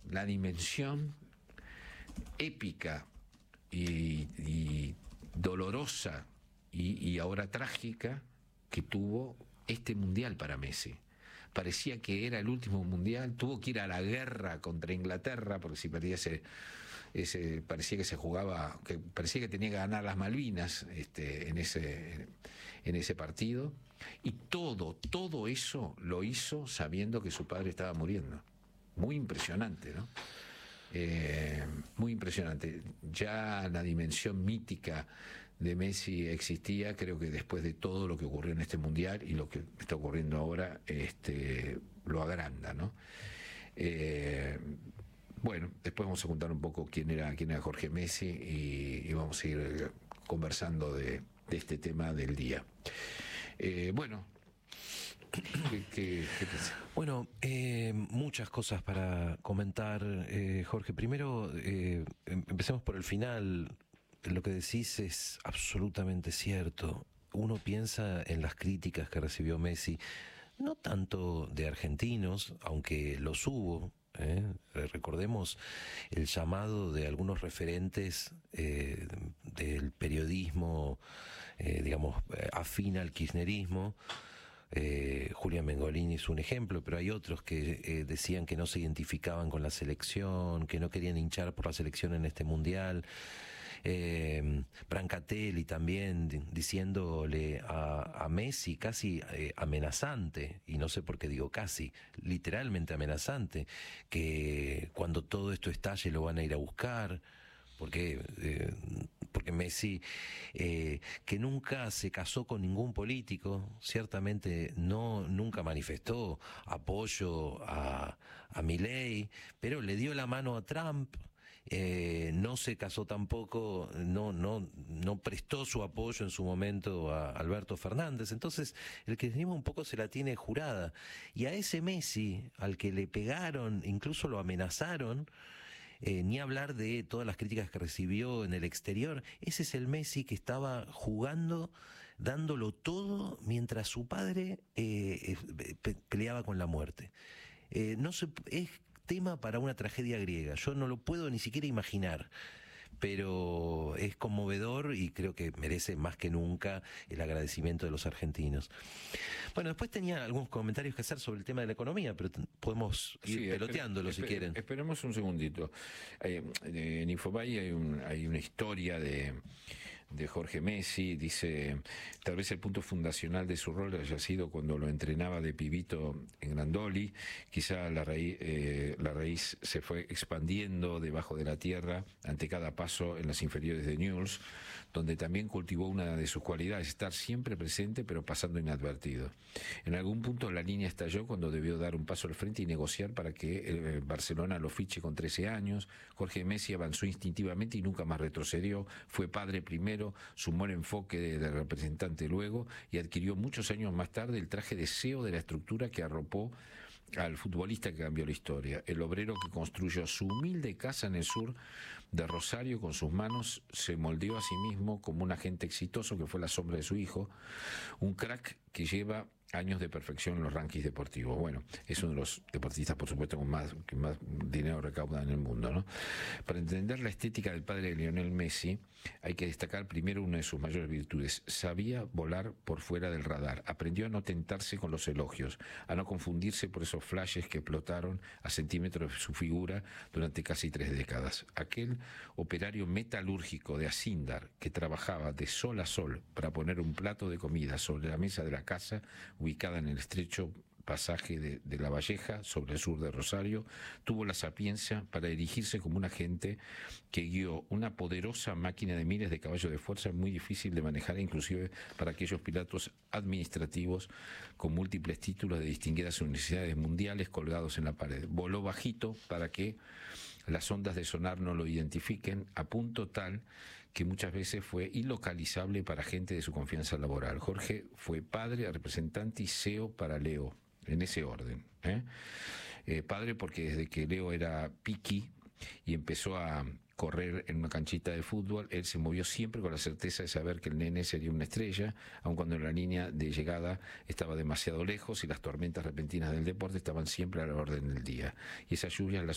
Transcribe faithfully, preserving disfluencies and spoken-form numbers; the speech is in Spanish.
la dimensión épica y, y dolorosa y, y ahora trágica que tuvo este mundial para Messi. Parecía que era el último mundial, tuvo que ir a la guerra contra Inglaterra, porque si perdía ese, ese parecía que se jugaba, que parecía que tenía que ganar las Malvinas este, en ese, en ese partido, y todo, todo eso lo hizo sabiendo que su padre estaba muriendo. Muy impresionante, ¿no? Eh, muy impresionante. Ya la dimensión mítica de Messi existía, creo que después de todo lo que ocurrió en este mundial y lo que está ocurriendo ahora, este, lo agranda, ¿no? Eh, bueno, después vamos a contar un poco quién era, quién era Jorge Messi y, y vamos a ir conversando de, de este tema del día. Eh, bueno. ¿Qué, qué, qué bueno, eh, muchas cosas para comentar, eh, Jorge. Primero, eh, empecemos por el final. Lo que decís es absolutamente cierto. Uno piensa en las críticas que recibió Messi, no tanto de argentinos, aunque los hubo. ¿eh? Recordemos el llamado de algunos referentes eh, del periodismo, eh, digamos, afín al kirchnerismo. Eh, Julián Mengolini es un ejemplo, pero hay otros que eh, decían que no se identificaban con la selección, que no querían hinchar por la selección en este mundial. Eh, Brancatelli también diciéndole a, a Messi casi eh, amenazante, y no sé por qué digo casi, literalmente amenazante, que cuando todo esto estalle lo van a ir a buscar. Porque, eh, porque Messi, eh, que nunca se casó con ningún político, ciertamente no nunca manifestó apoyo a, a Milei, pero le dio la mano a Trump. Eh, no se casó tampoco, no, no, no prestó su apoyo en su momento a Alberto Fernández. Entonces el kirchnerismo un poco se la tiene jurada, y a ese Messi al que le pegaron, incluso lo amenazaron, Eh, ni hablar de todas las críticas que recibió en el exterior. Ese es el Messi que estaba jugando, dándolo todo, mientras su padre eh, pe peleaba con la muerte. Eh, no se, es tema para una tragedia griega, yo no lo puedo ni siquiera imaginar, pero es conmovedor y creo que merece más que nunca el agradecimiento de los argentinos. Bueno, después tenía algunos comentarios que hacer sobre el tema de la economía, pero podemos ir sí, peloteándolo si quieren. Esperemos un segundito. Eh, en Infobae hay, un, hay una historia de, de Jorge Messi, dice, tal vez el punto fundacional de su rol haya sido cuando lo entrenaba de pibito en Grandoli, quizá la raíz, eh, la raíz se fue expandiendo debajo de la tierra ante cada paso en las inferiores de Newell's, donde también cultivó una de sus cualidades, estar siempre presente pero pasando inadvertido. En algún punto la línea estalló cuando debió dar un paso al frente y negociar para que el Barcelona lo fiche con trece años. Jorge Messi avanzó instintivamente y nunca más retrocedió, fue padre primero, sumó el enfoque de, de representante luego y adquirió muchos años más tarde el traje de C E O de la estructura que arropó al futbolista que cambió la historia, el obrero que construyó su humilde casa en el sur de Rosario con sus manos, se moldeó a sí mismo como un agente exitoso que fue la sombra de su hijo, un crack que lleva años de perfección en los rankings deportivos. Bueno, es uno de los deportistas, por supuesto, con más, que más dinero recauda en el mundo, ¿no? Para entender la estética del padre de Lionel Messi, hay que destacar primero una de sus mayores virtudes. Sabía volar por fuera del radar. Aprendió a no tentarse con los elogios, a no confundirse por esos flashes que explotaron a centímetros de su figura durante casi tres décadas. Aquel operario metalúrgico de Acindar que trabajaba de sol a sol para poner un plato de comida sobre la mesa de la casa ubicada en el estrecho pasaje de, de La Valleja, sobre el sur de Rosario, tuvo la sapiencia para erigirse como un agente que guió una poderosa máquina de miles de caballos de fuerza muy difícil de manejar, inclusive para aquellos pilotos administrativos con múltiples títulos de distinguidas universidades mundiales colgados en la pared. Voló bajito para que las ondas de sonar no lo identifiquen, a punto tal que muchas veces fue ilocalizable para gente de su confianza laboral. Jorge fue padre, representante y C E O para Leo, en ese orden. ¿eh? Eh, padre porque desde que Leo era piqui y empezó a correr en una canchita de fútbol, él se movió siempre con la certeza de saber que el nene sería una estrella, aun cuando la línea de llegada estaba demasiado lejos y las tormentas repentinas del deporte estaban siempre a la orden del día. Y esas lluvias las